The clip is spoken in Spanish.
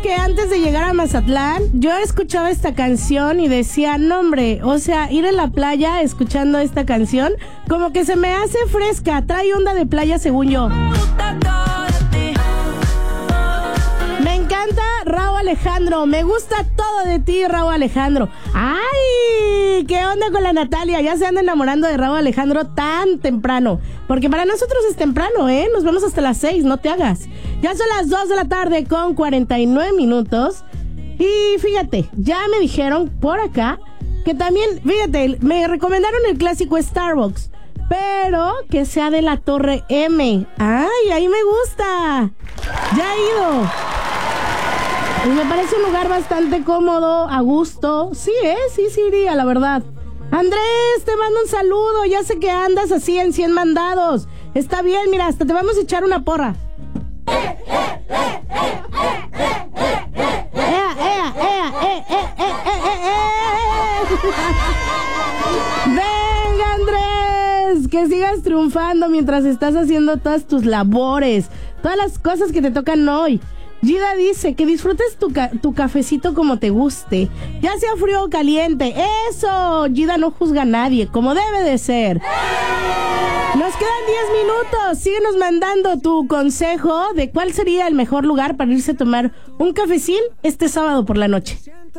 que antes de llegar a Mazatlán, yo escuchaba esta canción y decía, no hombre, o sea, ir a la playa escuchando esta canción, como que se me hace fresca, trae onda de playa según yo. Me encanta Rauw Alejandro, me gusta todo de ti, Rauw Alejandro. ¡Ay! ¿Qué onda con la Natalia? Ya se anda enamorando de Rauw Alejandro tan temprano. Porque para nosotros es temprano, ¿eh? Nos vemos hasta las 6, no te hagas. Ya son las 2 de la tarde con 49 minutos. Y fíjate, ya me dijeron por acá que también, fíjate, me recomendaron el clásico Starbucks, pero que sea de la Torre M. ¡Ay, ahí me gusta! Ya he ido. Y me parece un lugar bastante cómodo, a gusto. Sí, sí iría, la verdad. Andrés, te mando un saludo. Ya sé que andas así en 100 mandados. Está bien, mira, hasta te vamos a echar una porra. Venga, Andrés, que sigas triunfando mientras estás haciendo todas tus labores, todas las cosas que te tocan hoy. Gida dice que disfrutes tu cafecito como te guste, ya sea frío o caliente. Eso, Gida no juzga a nadie, como debe de ser. Nos quedan 10 minutos. Síguenos mandando tu consejo de cuál sería el mejor lugar para irse a tomar un cafecín este sábado por la noche.